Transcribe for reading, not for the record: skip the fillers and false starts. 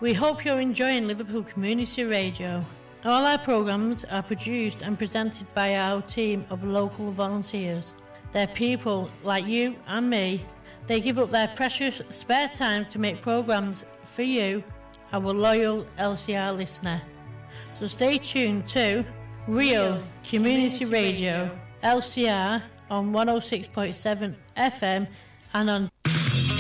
We hope you're enjoying Liverpool Community Radio. All our programmes are produced and presented by our team of local volunteers. They're people like you and me. They give up their precious spare time to make programmes for you, our loyal LCR listener. So stay tuned to Real Community Radio, LCR on 106.7 FM and on